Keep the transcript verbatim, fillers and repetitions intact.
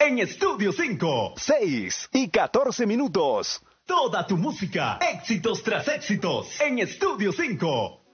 en Estudio cinco. seis y catorce minutos. Toda tu música, éxitos tras éxitos, en Estudio cinco.